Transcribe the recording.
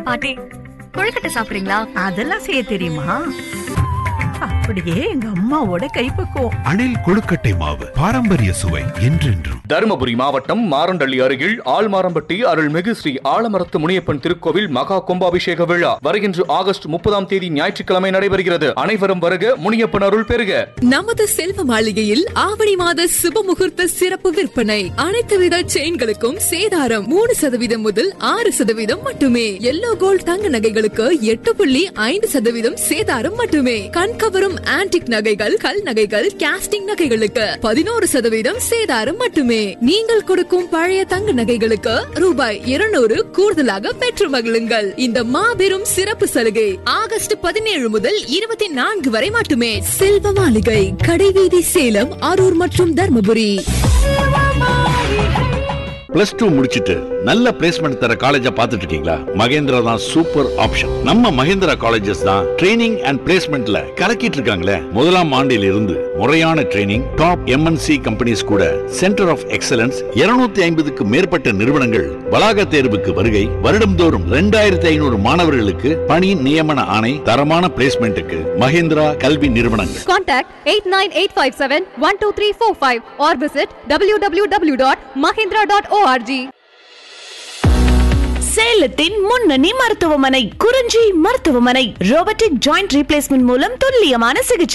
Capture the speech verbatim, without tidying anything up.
பாட்டி கொழுக்கட்டை சாப்பிடுறீங்களா? அதெல்லாம் செய்ய தெரியுமா? அப்படியே எங்க அம்மாவோட கைப்பக்குவம். அணில் கொழுக்கட்டை மாவு, பாரம்பரிய சுவை என்றென்றும். தருமபுரி மாவட்டம் மாரண்டள்ளி அருகில் ஆழ்மாரம்பட்டி அருள்மிகு ஸ்ரீ ஆலமரத்து முனியப்பன் திருக்கோவில் மகா கும்பாபிஷேக விழா வருகின்ற ஆகஸ்ட் முப்பதாம் தேதி ஞாயிற்றுக்கிழமை நடைபெறுகிறது. அனைவரும் வருக, முனியப்பன் அருள் பெறுக. நமது செல்வ மாளிகையில் ஆவணி மாத சுப முகூர்த்த சிறப்பு விற்பனை. அனைத்து வித செயின்களுக்கும் சேதாரம் மூணு சதவீதம் முதல் ஆறு சதவீதம் மட்டுமே. எல்லோ கோல்ட் தங்க நகைகளுக்கு எட்டு புள்ளி ஐந்து சதவீதம் சேதாரம் மட்டுமே. கண்கவரும் ஆன்டிக் நகைகள், கல் நகைகள், காஸ்டிங் நகைகளுக்கு பதினோரு சதவீதம் சேதாரம் மட்டுமே. நீங்கள் கொடுக்கும் பழைய தங்க நகைகளுக்கு ரூபாய் இருநூறு கூடுதலாக பெற்று மகிழுங்கள். இந்த மாபெரும் சிறப்பு சலுகை ஆகஸ்ட் பதினேழு முதல் இருபத்தி நான்கு வரை மட்டுமே. செல்வ மாளிகை, கடைவீதி, சேலம், அரூர் மற்றும் தர்மபுரி. பிளஸ் டூ முடிச்சிட்டு நல்ல பிளேஸ்மெண்ட் தர காலேஜா பாத்துட்டு இருக்கீங்களா? மகேந்திரா தான் சூப்பர் ஆப்ஷன். நம்ம மகேந்திரா காலேஜஸ் தான் ட்ரைனிங் அண்ட் பிளேஸ்மெண்ட்ல கலக்கிட்டு இருக்காங்களே. முதலாம் ஆண்டில் இருந்து முறையான ட்ரைனிங், டாப் எம்என்சி கம்பெனிஸ் கூட சென்டர் ஆஃப் எக்ஸலன்ஸ் இருநூத்தி ஐம்பதுக்கு மேற்பட்ட நிறுவனங்கள் வளாக தேர்வுக்கு வருகை. வருடம்தோறும் இரண்டாயிரத்தி ஐநூறு மாணவர்களுக்கு பணி நியமன ஆணை. தரமான பிளேஸ்மெண்ட்டுக்கு மகேந்திரா கல்வி நிறுவனங்கள். Contact eight nine eight five seven one two three four five or visit w w w dot mahindra dot org. சேலத்தின் முன்னணி மருத்துவமனை குறிஞ்சி மருத்துவமனை ரோபோட்டிக் ஜாயிண்ட் ரீப்ளேஸ்மெண்ட் மூலம் துல்லியமான சிகிச்சை.